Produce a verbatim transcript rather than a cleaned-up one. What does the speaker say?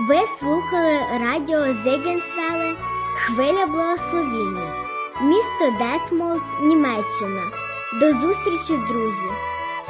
Ви слухали радіо Зегенсвелле «Хвиля благословіння», місто Детмолд, Німеччина. До зустрічі, друзі!